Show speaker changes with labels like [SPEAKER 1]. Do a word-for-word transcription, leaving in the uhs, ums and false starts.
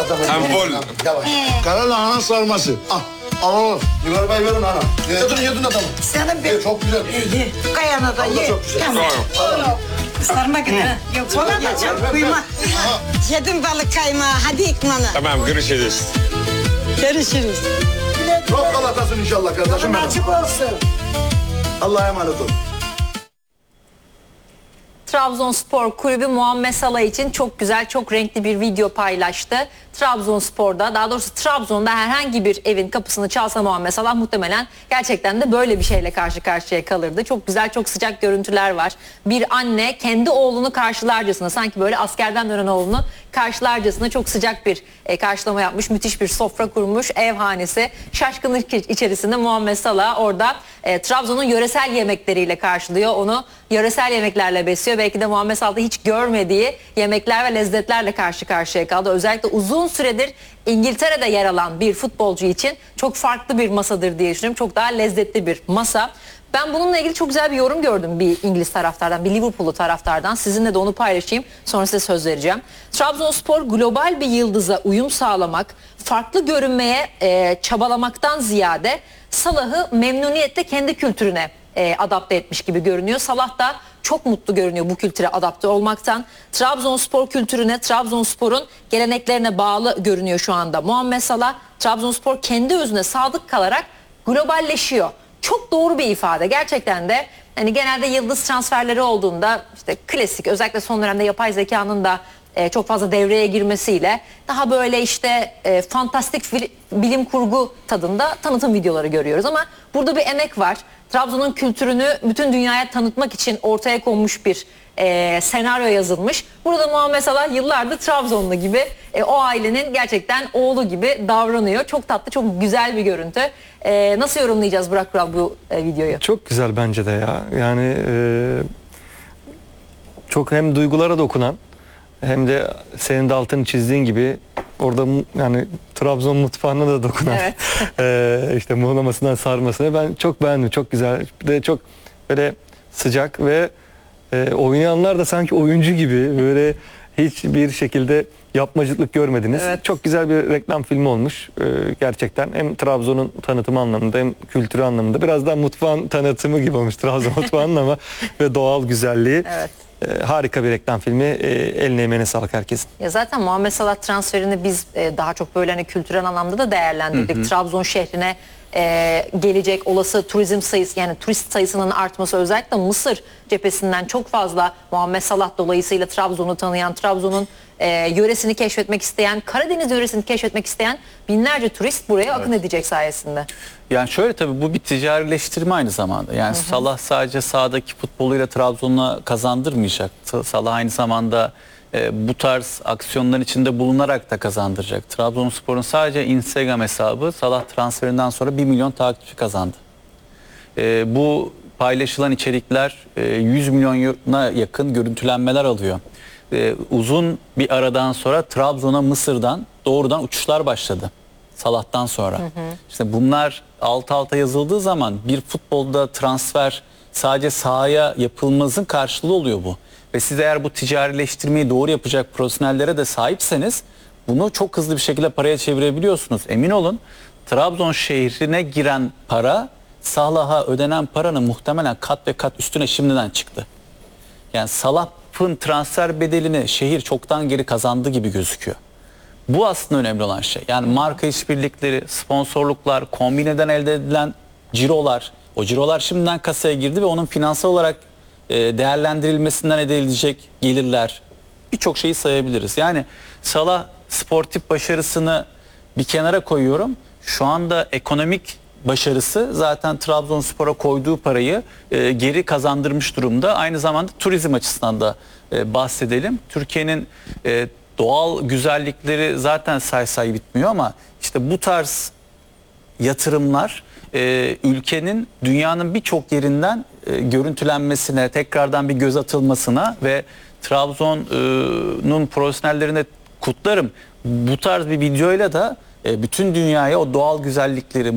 [SPEAKER 1] adamı.
[SPEAKER 2] Tempol.
[SPEAKER 1] Yavaş. Kara lahana sarması. Al. Al al. Yukarı bay verin ana. Yedin yedin adamı.
[SPEAKER 3] Senin bir...
[SPEAKER 1] Ye, çok güzel.
[SPEAKER 3] Ye. Kayana da ye.
[SPEAKER 1] Çok güzel.
[SPEAKER 3] Tamam. Sarma gibi. Yok soğanacağım. Kuyma. Yedim balık kaymağı. Hadi ikmanı.
[SPEAKER 2] Tamam, görüşürüz.
[SPEAKER 3] Görüşürüz.
[SPEAKER 1] Çok kalatasın inşallah kardeşim benim.
[SPEAKER 3] Açık olsun.
[SPEAKER 1] Allah'a emanet ol.
[SPEAKER 4] Trabzonspor Kulübü Muhammed Salah için çok güzel, çok renkli bir video paylaştı. Trabzonspor'da, daha doğrusu Trabzon'da herhangi bir evin kapısını çalsa Muhammed Salah muhtemelen gerçekten de böyle bir şeyle karşı karşıya kalırdı. Çok güzel, çok sıcak görüntüler var. Bir anne kendi oğlunu karşılarcasına, sanki böyle askerden dönen oğlunu karşılarcasına çok sıcak bir e, karşılama yapmış. Müthiş bir sofra kurmuş, ev hanesi. Şaşkınlık içerisinde Muhammed Salah orada e, Trabzon'un yöresel yemekleriyle karşılıyor. Onu yöresel yemeklerle besliyor. Belki de Muhammed Salah'da hiç görmediği yemekler ve lezzetlerle karşı karşıya kaldı. Özellikle uzun süredir İngiltere'de yer alan bir futbolcu için çok farklı bir masadır diye düşünüyorum. Çok daha lezzetli bir masa. Ben bununla ilgili çok güzel bir yorum gördüm bir İngiliz taraftardan, bir Liverpool'lu taraftardan. Sizinle de onu paylaşayım. Sonra size söz vereceğim. Trabzonspor global bir yıldıza uyum sağlamak, farklı görünmeye e, çabalamaktan ziyade Salah'ı memnuniyetle kendi kültürüne e, adapte etmiş gibi görünüyor. Salah da çok mutlu görünüyor bu kültüre adapte olmaktan. Trabzonspor kültürüne, Trabzonspor'un geleneklerine bağlı görünüyor şu anda. Muhammed Salah, Trabzonspor kendi özüne sadık kalarak globalleşiyor. Çok doğru bir ifade. Gerçekten de hani genelde yıldız transferleri olduğunda işte klasik, özellikle son dönemde yapay zekanın da e, çok fazla devreye girmesiyle daha böyle işte e, fantastik fil, bilim kurgu tadında tanıtım videoları görüyoruz. Ama burada bir emek var. Trabzon'un kültürünü bütün dünyaya tanıtmak için ortaya konmuş bir e, senaryo yazılmış. Burada Muhammed Salah yıllardır Trabzonlu gibi, e, o ailenin gerçekten oğlu gibi davranıyor. Çok tatlı, çok güzel bir görüntü. E, nasıl yorumlayacağız Burak Kural bu e, videoyu?
[SPEAKER 5] Çok güzel bence de ya. Yani e, çok hem duygulara dokunan hem de senin de altını çizdiğin gibi orada yani Trabzon mutfağına da dokunan
[SPEAKER 4] Evet.
[SPEAKER 5] e, işte muhlamasından sarmasına ben çok beğendim. Çok güzel. Bir de çok böyle sıcak ve e, oynayanlar da sanki oyuncu gibi böyle hiçbir şekilde yapmacılık görmediniz.
[SPEAKER 4] Evet.
[SPEAKER 5] Çok güzel bir reklam filmi olmuş e, gerçekten. Hem Trabzon'un tanıtımı anlamında hem kültürü anlamında. Biraz daha mutfağın tanıtımı gibi olmuş Trabzon mutfağının ama ve doğal güzelliği.
[SPEAKER 4] Evet.
[SPEAKER 5] E, harika bir reklam filmi. E, eline emeğine sağlık herkesin.
[SPEAKER 4] Ya zaten Muhammed Salah transferini biz e, daha çok böyle hani kültürel anlamda da değerlendirdik. Hı hı. Trabzon şehrine e, gelecek olası turizm sayısı, yani turist sayısının artması, özellikle Mısır cephesinden çok fazla Muhammed Salah dolayısıyla Trabzon'u tanıyan, Trabzon'un e, yöresini keşfetmek isteyen, Karadeniz yöresini keşfetmek isteyen binlerce turist buraya evet. akın edecek sayesinde.
[SPEAKER 6] Yani şöyle, tabii bu bir ticarileştirme aynı zamanda. Yani hı hı. Salah sadece sahadaki futboluyla Trabzon'a kazandırmayacak. Salah aynı zamanda e, bu tarz aksiyonların içinde bulunarak da kazandıracak. Trabzonspor'un sadece Instagram hesabı Salah transferinden sonra bir milyon takipçi kazandı. E, bu paylaşılan içerikler e, yüz milyona yakın görüntülenmeler alıyor. E, uzun bir aradan sonra Trabzon'a Mısır'dan doğrudan uçuşlar başladı. Salah'tan sonra. Hı hı. İşte bunlar alt alta yazıldığı zaman bir futbolda transfer sadece sahaya yapılmazın karşılığı oluyor bu. Ve siz eğer bu ticarileştirmeyi doğru yapacak profesyonellere de sahipseniz bunu çok hızlı bir şekilde paraya çevirebiliyorsunuz. Emin olun, Trabzon şehrine giren para Salah'a ödenen paranın muhtemelen kat ve kat üstüne şimdiden çıktı. Yani Salah'ın transfer bedelini şehir çoktan geri kazandı gibi gözüküyor. Bu aslında önemli olan şey. Yani marka işbirlikleri, sponsorluklar, kombineden elde edilen cirolar, o cirolar şimdiden kasaya girdi ve onun finansal olarak e, değerlendirilmesinden elde edilecek gelirler, birçok şeyi sayabiliriz. Yani Salah sportif başarısını bir kenara koyuyorum. Şu anda ekonomik başarısı zaten Trabzonspor'a koyduğu parayı e, geri kazandırmış durumda. Aynı zamanda turizm açısından da e, bahsedelim. Türkiye'nin e, doğal güzellikleri zaten say say bitmiyor ama işte bu tarz yatırımlar e, ülkenin dünyanın birçok yerinden e, görüntülenmesine, tekrardan bir göz atılmasına ve Trabzon'un profesyonellerine kutlarım. Bu tarz bir videoyla da e, bütün dünyaya o doğal güzellikleri,